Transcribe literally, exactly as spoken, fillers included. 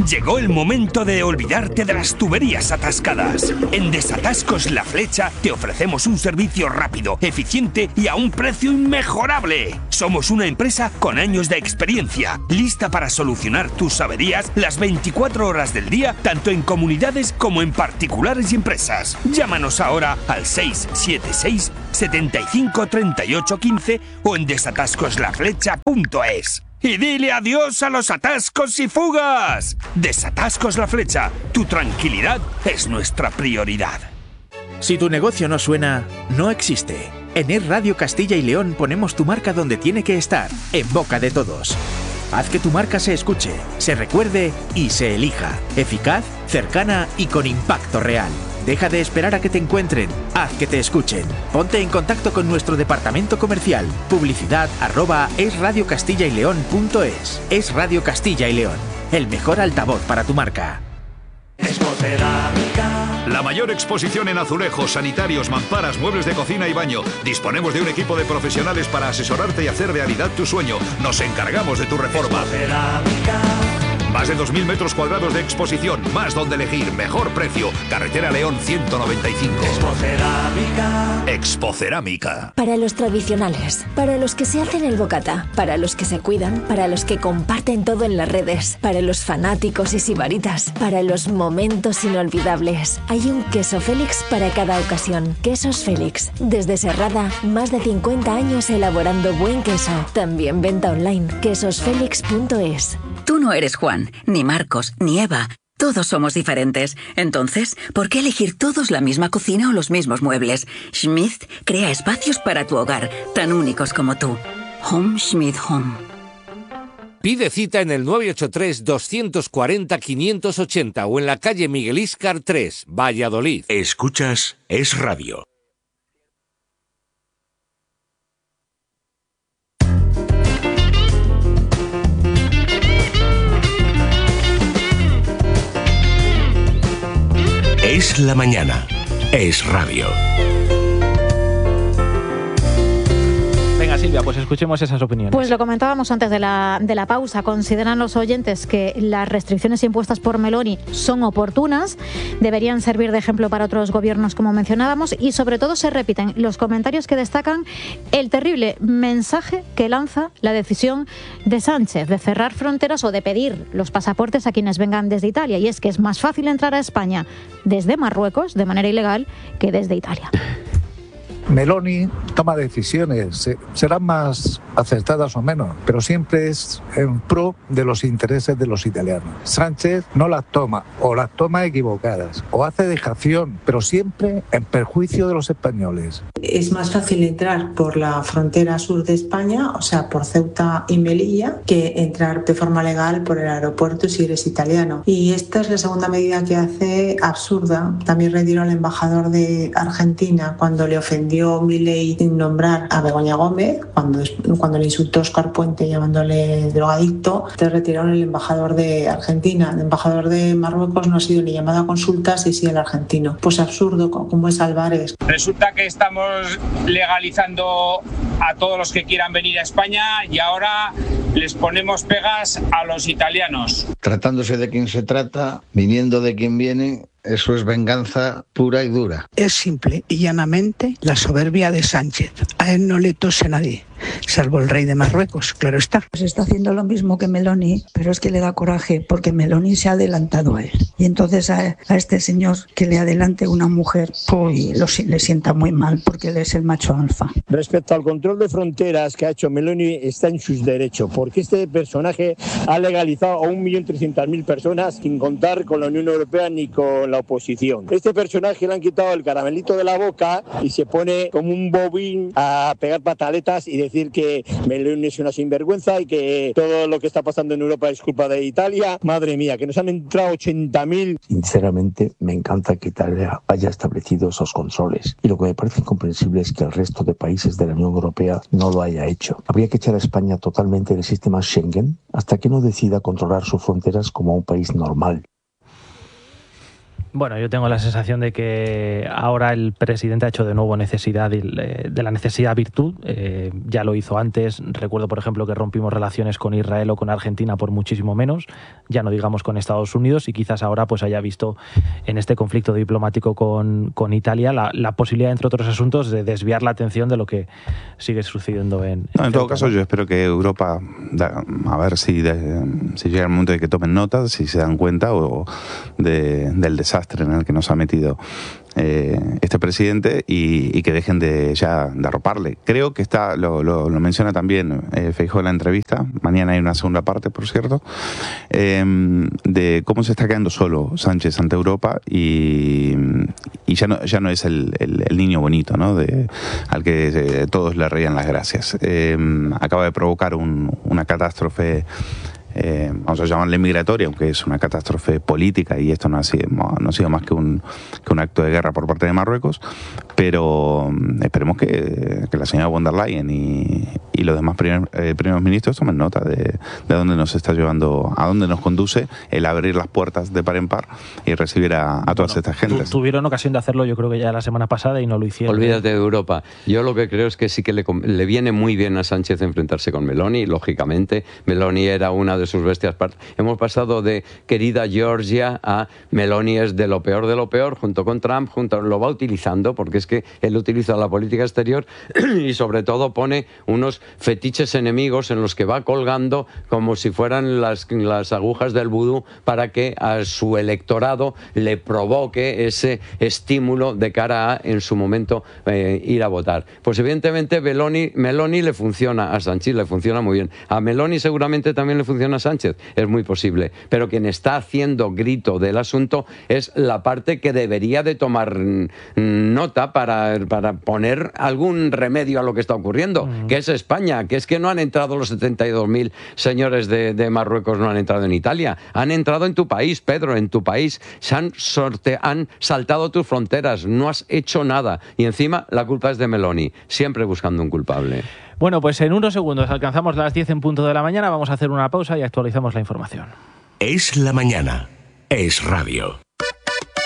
Llegó el momento de olvidarte de las tuberías atascadas. En Desatascos La Flecha te ofrecemos un servicio rápido, eficiente y a un precio inmejorable. Somos una empresa con años de experiencia, lista para solucionar tus averías las veinticuatro horas del día, tanto en comunidades como en particulares y empresas. Llámanos ahora al seis siete seis, setenta y cinco, treinta y ocho, quince o en desatascos la flecha punto es. Y dile adiós a los atascos y fugas. Desatascos La Flecha, tu tranquilidad es nuestra prioridad. Si tu negocio no suena, no existe. En Es Radio Castilla y León ponemos tu marca donde tiene que estar, en boca de todos. Haz que tu marca se escuche, se recuerde y se elija. Eficaz, cercana y con impacto real. Deja de esperar a que te encuentren, haz que te escuchen. Ponte en contacto con nuestro departamento comercial. Publicidad arroba esradiocastilla-y-león.es. Es Radio Castilla y León, el mejor altavoz para tu marca. Expocerámica. La mayor exposición en azulejos, sanitarios, mamparas, muebles de cocina y baño. Disponemos de un equipo de profesionales para asesorarte y hacer realidad tu sueño. Nos encargamos de tu reforma. Expocerámica. Más de dos mil metros cuadrados de exposición, más donde elegir, mejor precio. Carretera León ciento noventa y cinco. Expocerámica. Expocerámica. Para los tradicionales, para los que se hacen el bocata, para los que se cuidan, para los que comparten todo en las redes, para los fanáticos y sibaritas, para los momentos inolvidables. Hay un queso Félix para cada ocasión. Quesos Félix. Desde Serrada, más de cincuenta años elaborando buen queso. También venta online. quesos félix punto es. Tú no eres Juan, ni Marcos, ni Eva. Todos somos diferentes. Entonces, ¿por qué elegir todos la misma cocina o los mismos muebles? Schmidt crea espacios para tu hogar, tan únicos como tú. Home Schmidt Home. Pide cita en el nueve ocho tres, dos cuatro cero, cinco ocho cero o en la calle Miguel Íscar tres, Valladolid. Escuchas Es Radio. Es la mañana. Es radio. Venga, Silvia, pues escuchemos esas opiniones. Pues lo comentábamos antes de la, de la pausa. Consideran los oyentes que las restricciones impuestas por Meloni son oportunas, deberían servir de ejemplo para otros gobiernos, como mencionábamos, y sobre todo se repiten los comentarios que destacan el terrible mensaje que lanza la decisión de Sánchez de cerrar fronteras o de pedir los pasaportes a quienes vengan desde Italia. Y es que es más fácil entrar a España desde Marruecos de manera ilegal que desde Italia. Meloni toma decisiones, serán más acertadas o menos, pero siempre es en pro de los intereses de los italianos. Sánchez no las toma, o las toma equivocadas, o hace dejación, pero siempre en perjuicio de los españoles. Es más fácil entrar por la frontera sur de España, o sea, por Ceuta y Melilla, que entrar de forma legal por el aeropuerto si eres italiano. Y esta es la segunda medida que hace absurda. También retiró al embajador de Argentina cuando le ofendió Milei sin nombrar a Begoña Gómez, cuando, cuando le insultó Óscar Puente llamándole drogadicto. Te retiraron el embajador de Argentina. El embajador de Marruecos no ha sido ni llamado a consultas y sí el argentino. Pues absurdo, como es Álvarez. Resulta que estamos legalizando a todos los que quieran venir a España y ahora les ponemos pegas a los italianos. Tratándose de quien se trata, viniendo de quien viene, eso es venganza pura y dura. Es simple y llanamente la soberbia de Sánchez. A él no le tose nadie, salvo el rey de Marruecos, claro está. Pues está haciendo lo mismo que Meloni, pero es que le da coraje porque Meloni se ha adelantado a él. Y entonces a, a este señor que le adelante una mujer, uy, lo, le sienta muy mal porque él es el macho alfa. Respecto al control de fronteras que ha hecho Meloni, está en sus derechos, porque este personaje ha legalizado a un millón trescientas mil personas sin contar con la Unión Europea ni con la oposición. Este personaje le han quitado el caramelito de la boca y se pone como un bobín a pegar pataletas y decir que Meloni es una sinvergüenza y que todo lo que está pasando en Europa es culpa de Italia. Madre mía, que nos han entrado ochenta mil. Sinceramente, me encanta que Italia haya establecido esos controles. Y lo que me parece incomprensible es que el resto de países de la Unión Europea no lo haya hecho. Habría que echar a España totalmente del sistema Schengen hasta que no decida controlar sus fronteras como un país normal. Bueno, yo tengo la sensación de que ahora el presidente ha hecho de nuevo necesidad de, de la necesidad virtud. Eh, ya lo hizo antes. Recuerdo, por ejemplo, que rompimos relaciones con Israel o con Argentina por muchísimo menos. Ya no digamos con Estados Unidos, y quizás ahora pues haya visto en este conflicto diplomático con, con Italia la, la posibilidad, entre otros asuntos, de desviar la atención de lo que sigue sucediendo en... No, en todo caso, yo espero que Europa, da, a ver si, de, si llega el momento de que tomen nota, si se dan cuenta o de, del desastre en el que nos ha metido eh, este presidente, y, y que dejen de ya de arroparle. Creo que está, lo, lo, lo menciona también eh, Feijóo en la entrevista, mañana hay una segunda parte, por cierto, eh, de cómo se está quedando solo Sánchez ante Europa, y, y ya, no, ya no es el, el, el niño bonito, ¿no? De, al que eh, todos le reían las gracias. Eh, acaba de provocar un, una catástrofe, Eh, vamos a llamarle migratoria, aunque es una catástrofe política, y esto no ha sido, no ha sido más que un, que un acto de guerra por parte de Marruecos, pero esperemos que, que la señora von der Leyen y, y los demás primer, eh, primeros ministros tomen nota de, de dónde nos está llevando, a dónde nos conduce el abrir las puertas de par en par y recibir a, a todas bueno, estas gentes. Tuvieron ocasión de hacerlo, yo creo que ya la semana pasada, y no lo hicieron. Olvídate de Europa. Yo lo que creo es que sí que le, le viene muy bien a Sánchez enfrentarse con Meloni, lógicamente. Meloni era una de sus bestias pardas. Hemos pasado de querida Georgia a Meloni es de lo peor de lo peor, junto con Trump, junto, lo va utilizando, porque es que él utiliza la política exterior y sobre todo pone unos fetiches enemigos en los que va colgando como si fueran las, las agujas del vudú, para que a su electorado le provoque ese estímulo de cara a, en su momento, eh, ir a votar. Pues evidentemente Meloni, Meloni le funciona a Sánchez, le funciona muy bien. A Meloni seguramente también le funciona a Sánchez, es muy posible, pero quien está haciendo grito del asunto es la parte que debería de tomar nota para, para poner algún remedio a lo que está ocurriendo, mm. que es España, que es que no han entrado los setenta y dos mil señores de, de Marruecos, no han entrado en Italia, han entrado en tu país, Pedro, en tu país, se han, sorte, han saltado tus fronteras, no has hecho nada, y encima la culpa es de Meloni, siempre buscando un culpable. Bueno, pues en unos segundos alcanzamos las diez en punto de la mañana, vamos a hacer una pausa y actualizamos la información. Es la mañana, es radio.